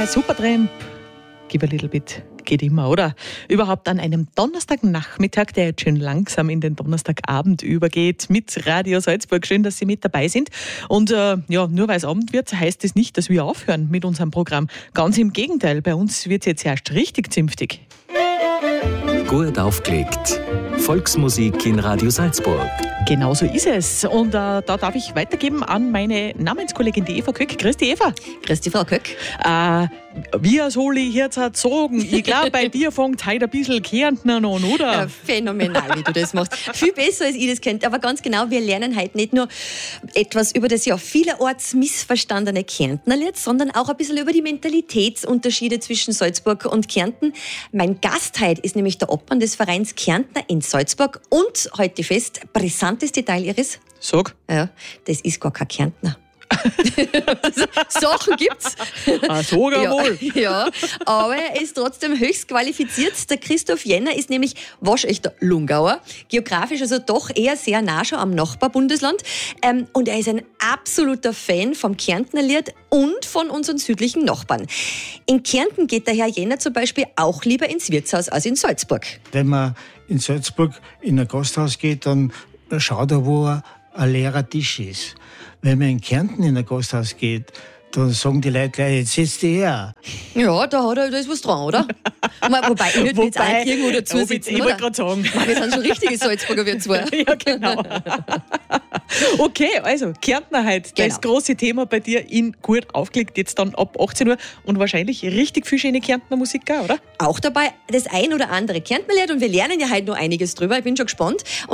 Supertramp. Give a little bit. Geht immer, oder? Überhaupt an einem Donnerstagnachmittag, der jetzt schön langsam in den Donnerstagabend übergeht, mit Radio Salzburg. Schön, dass Sie mit dabei sind. Und nur weil es Abend wird, heißt es nicht, dass wir aufhören mit unserem Programm. Ganz im Gegenteil, bei uns wird es jetzt erst richtig zünftig. Gut aufgelegt. Volksmusik in Radio Salzburg. Genau so ist es. Und da darf ich weitergeben an meine Namenskollegin, die Eva Köck. Grüß dich, Eva. Grüß dich, Frau Köck. Wie soll ich jetzt erzogen? Ich glaube, bei dir fängt heute ein bisschen Kärntner an, oder? Ja, phänomenal, wie du das machst. Viel besser, als ich das könnte. Aber ganz genau, wir lernen heute nicht nur etwas über das ja vielerorts missverstandene Kärntnerlied, sondern auch ein bisschen über die Mentalitätsunterschiede zwischen Salzburg und Kärnten. Mein Gast heute ist nämlich der Obmann des Vereins Kärntner in Salzburg und heute fest, brisantes Detail Ihres. Sag. Ja, das ist gar kein Kärntner. Sachen gibt's. Sogar wohl. Ja, aber er ist trotzdem höchst qualifiziert. Der Christoph Jenner ist nämlich waschechter Lungauer, geografisch also doch eher sehr nah schon am Nachbarbundesland. Und er ist ein absoluter Fan vom Kärntnerlied und von unseren südlichen Nachbarn. In Kärnten geht der Herr Jenner zum Beispiel auch lieber ins Wirtshaus als in Salzburg. Wenn man in Salzburg in ein Gasthaus geht, dann schaut er, wo ein leerer Tisch ist. Wenn man in Kärnten in ein Gasthaus geht, dann sagen die Leute gleich, jetzt setzt dich her. Ja, da ist was dran, oder? Wobei, ich würde jetzt auch irgendwo dazu sitzen, ich oder? Gerade sagen. Wir sind schon richtige Salzburger, wir zwei. Ja, genau. Okay, also Kärntner heute, Genau. das große Thema bei dir in Gut aufgelegt, jetzt dann ab 18 Uhr und wahrscheinlich richtig viel schöne Kärntner Musik auch, oder? Auch dabei das ein oder andere Kärntnerlied und wir lernen ja heute noch einiges drüber. Ich bin schon gespannt.